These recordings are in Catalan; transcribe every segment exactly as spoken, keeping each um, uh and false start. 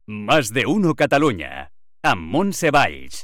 Más de Uno Catalunya, amb Montse Valls.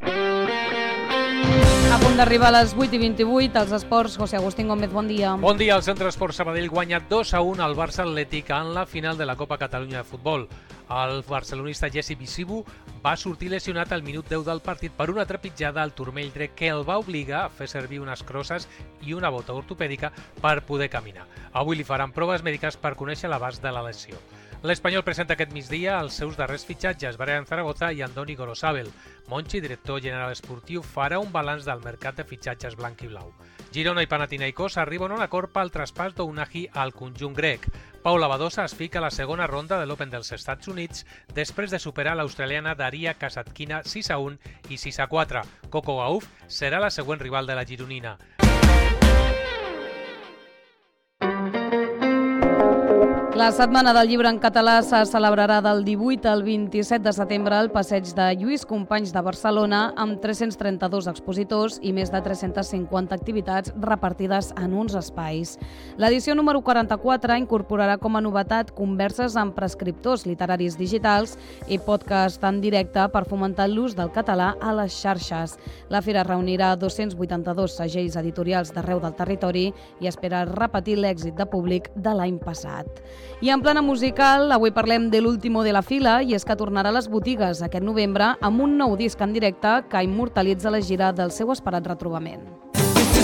A punt d'arribar a les vuit i vint-i-vuit, als esports, José Agustín Gómez, bon dia. Bon dia. El Centre Esport Sabadell guanya dos a un al Barça Atlètic en la final de la Copa Catalunya de Futbol. El barcelonista Jesse Bisibu va sortir lesionat al minut deu del partit per una trepitjada al turmell dret que el va obligar a fer servir unes crosses i una bota ortopèdica per poder caminar. Avui li faran proves mèdiques per conèixer l'abast de la lesió. L'Espanyol presenta aquest migdia els seus darrers fitxatges, Brian Zaragoza i Andoni Gorosabel. Monchi, director general esportiu, farà un balanç del mercat de fitxatges blanc i blau. Girona i Panathinaikos arriben a un acord pel traspàs d'Unahi al conjunt grec. Paula Badosa es fica a la segona ronda de l'Open dels Estats Units després de superar l'australiana Daria Kasatkina sis a un i sis a quatre. Coco Gauff serà la següent rival de la gironina. La Setmana del Llibre en Català se celebrarà del divuit al vint-i-set de setembre al passeig de Lluís Companys de Barcelona amb tres-cents trenta-dos expositors i més de tres-centes cinquanta activitats repartides en uns espais. L'edició número quaranta-quatre incorporarà com a novetat converses amb prescriptors literaris digitals i podcast en directe per fomentar l'ús del català a les xarxes. La fira reunirà dos-cents vuitanta-dos segells editorials d'arreu del territori i espera repetir l'èxit de públic de l'any passat. I en plana musical, avui parlem de l'último de la fila i és que tornarà a les botigues aquest novembre amb un nou disc en directe que immortalitza la gira del seu esperat retrobament.